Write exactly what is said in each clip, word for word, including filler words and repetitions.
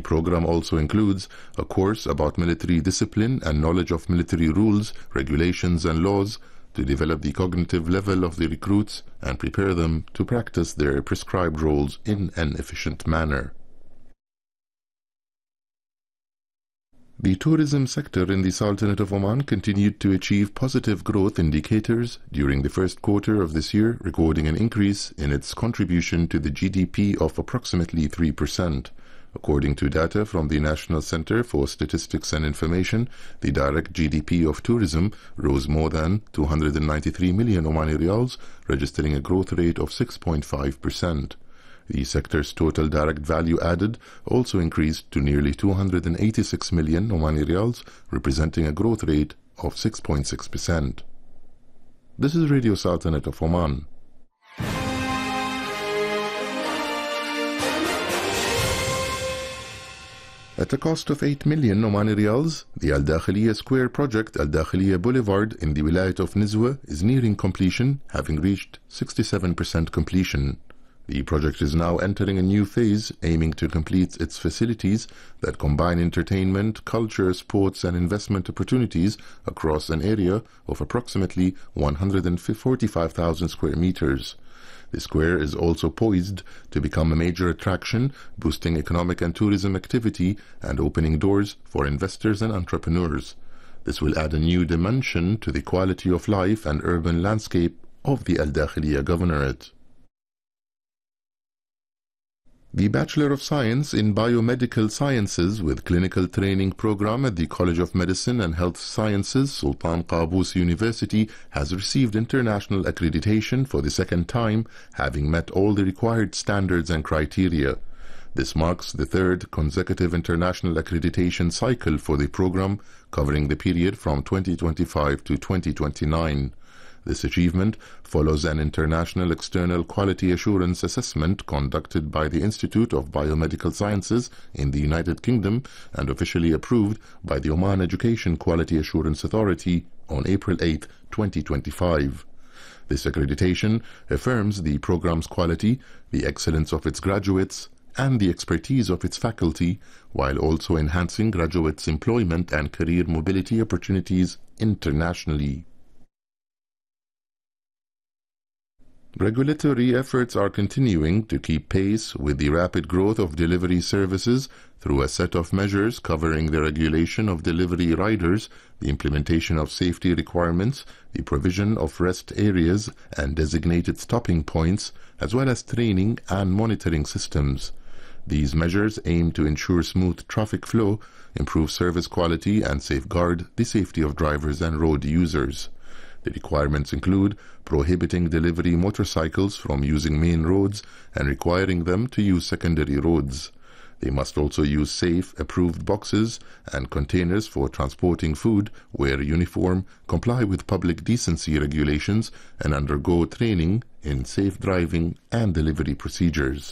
program also includes a course about military discipline and knowledge of military rules, regulations and laws to develop the cognitive level of the recruits and prepare them to practice their prescribed roles in an efficient manner. The tourism sector in the Sultanate of Oman continued to achieve positive growth indicators during the first quarter of this year, recording an increase in its contribution to the G D P of approximately three percent. According to data from the National Center for Statistics and Information, the direct G D P of tourism rose more than two hundred ninety-three million Omani riyals, registering a growth rate of six point five percent. The sector's total direct value added also increased to nearly two hundred eighty-six million Omani riyals, representing a growth rate of six point six percent. This is Radio Sultanate of Oman. At a cost of eight million Omani riyals, the Al Dakhiliya Square project, Al Dakhiliya Boulevard in the Wilayat of Nizwa, is nearing completion, having reached sixty-seven percent completion. The project is now entering a new phase, aiming to complete its facilities that combine entertainment, culture, sports, and investment opportunities across an area of approximately one hundred forty-five thousand square meters. The square is also poised to become a major attraction, boosting economic and tourism activity and opening doors for investors and entrepreneurs. This will add a new dimension to the quality of life and urban landscape of the Al Dakhiliya Governorate. The Bachelor of Science in Biomedical Sciences with Clinical Training Program at the College of Medicine and Health Sciences, Sultan Qaboos University, has received international accreditation for the second time, having met all the required standards and criteria. This marks the third consecutive international accreditation cycle for the program, covering the period from twenty twenty-five to twenty twenty-nine. This achievement follows an international external quality assurance assessment conducted by the Institute of Biomedical Sciences in the United Kingdom and officially approved by the Oman Education Quality Assurance Authority on April eighth, twenty twenty-five. This accreditation affirms the program's quality, the excellence of its graduates, and the expertise of its faculty, while also enhancing graduates' employment and career mobility opportunities internationally. Regulatory efforts are continuing to keep pace with the rapid growth of delivery services through a set of measures covering the regulation of delivery riders, the implementation of safety requirements, the provision of rest areas and designated stopping points, as well as training and monitoring systems. These measures aim to ensure smooth traffic flow, improve service quality, and safeguard the safety of drivers and road users. The requirements include prohibiting delivery motorcycles from using main roads and requiring them to use secondary roads. They must also use safe, approved boxes and containers for transporting food, wear a uniform, comply with public decency regulations, and undergo training in safe driving and delivery procedures.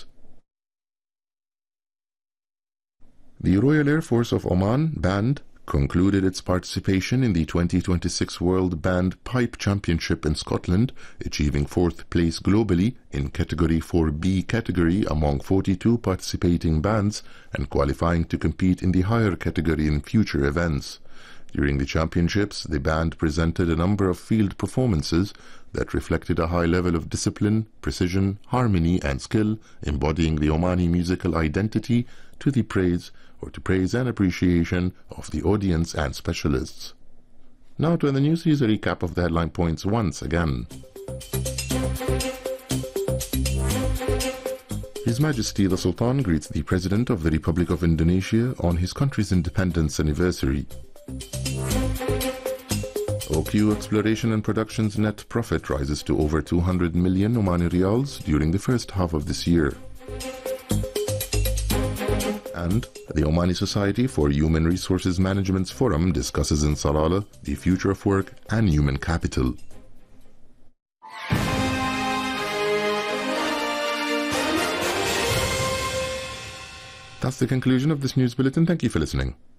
The Royal Air Force of Oman Band concluded its participation in the twenty twenty-six World Band Pipe Championship in Scotland, achieving fourth place globally in Category four B category among forty-two participating bands and qualifying to compete in the higher category in future events. During the championships, the band presented a number of field performances that reflected a high level of discipline, precision, harmony, and skill, embodying the Omani musical identity to the praise or to praise and appreciation of the audience and specialists. Now to the news, here's a recap of the headline points once again. His Majesty the Sultan greets the President of the Republic of Indonesia on his country's independence anniversary. O Q Exploration and Production's net profit rises to over two hundred million Omani riyals during the first half of this year. And the Omani Society for Human Resources Management's Forum discusses in Salalah the future of work and human capital. That's the conclusion of this news bulletin. Thank you for listening.